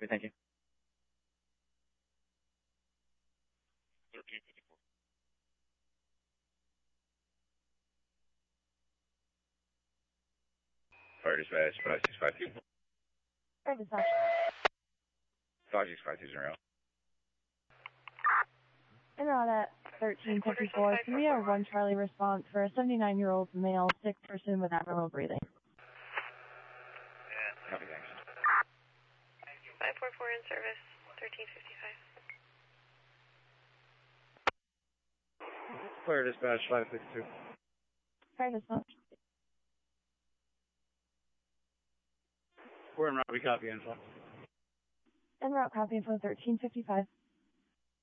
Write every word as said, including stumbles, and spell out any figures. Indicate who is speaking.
Speaker 1: Thank you.
Speaker 2: Fire dispatch, five six five two.
Speaker 3: Fire dispatch.
Speaker 2: five six five two zero.
Speaker 3: En route at thirteen fifty-four, can we have one Charlie response for a seventy-nine-year-old male sick person with abnormal breathing?
Speaker 2: Yeah, copy, thanks.
Speaker 4: five four four in service, thirteen fifty-five.
Speaker 1: Fire dispatch, five six two.
Speaker 3: Fire dispatch.
Speaker 1: We're en route, we copy info.
Speaker 3: En route copy for thirteen fifty-five.